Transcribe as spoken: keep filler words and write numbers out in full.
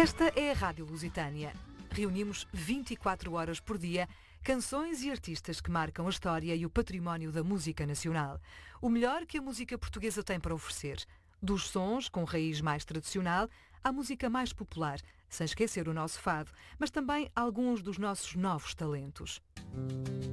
Esta é a Rádio Lusitânia. Reunimos vinte e quatro horas por dia canções e artistas que marcam a história e o património da música nacional. O melhor que a música portuguesa tem para oferecer. Dos sons com raiz mais tradicional à música mais popular, sem esquecer o nosso fado, mas também alguns dos nossos novos talentos.